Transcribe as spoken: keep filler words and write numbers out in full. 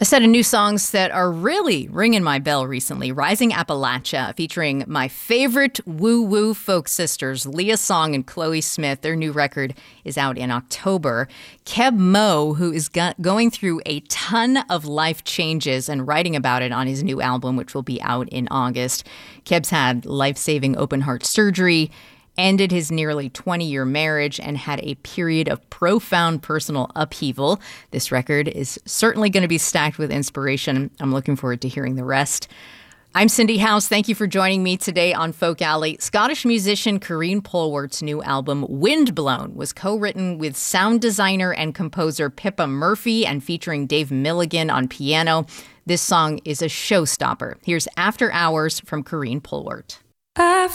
A set of new songs that are really ringing my bell recently. Rising Appalachia, featuring my favorite woo-woo folk sisters, Leah Song and Chloe Smith. Their new record is out in October. Keb Mo, who is go- going through a ton of life changes and writing about it on his new album, which will be out in August. Keb's had life-saving open-heart surgery, ended his nearly twenty-year marriage, and had a period of profound personal upheaval. This record is certainly going to be stacked with inspiration. I'm looking forward to hearing the rest. I'm Cindy House. Thank you for joining me today on Folk Alley. Scottish musician Karine Polwart's new album, Windblown, was co-written with sound designer and composer Pippa Murphy and featuring Dave Milligan on piano. This song is a showstopper. Here's After Hours from Karine Polwart.